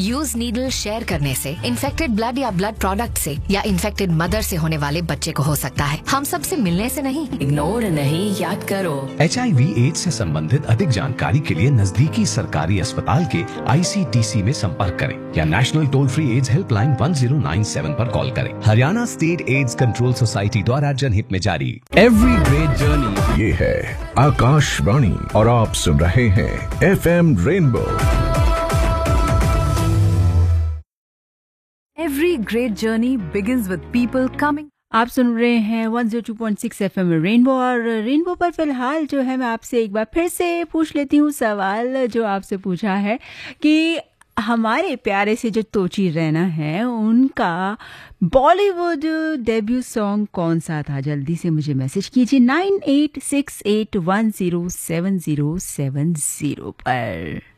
Use needle share करने से infected blood या ब्लड प्रोडक्ट से या इन्फेक्टेड मदर से होने वाले बच्चे को हो सकता है। हम सबसे मिलने से नहीं, इग्नोर नहीं, याद करो। HIV एड्स से संबंधित अधिक जानकारी के लिए नजदीकी सरकारी अस्पताल के ICTC में संपर्क करें या national toll free ads helpline 1097 पर कॉल करें। Haryana state AIDS control society द्वारा जनहित में जारी। एवरी ग्रेट जर्नी, ये है आकाशवाणी और आप सुन रहे हैं FM rainbow. Every great journey begins with people coming. आप सुन रहे हैं 102.6 FM रेनबो, और रेनबो पर फिलहाल जो है मैं आपसे एक बार फिर से पूछ लेती हूँ सवाल जो आपसे पूछा है कि हमारे प्यारे से जो तोची रैना है उनका बॉलीवुड डेब्यू सॉन्ग कौन सा था। जल्दी से मुझे मैसेज कीजिए 9868107070 पर।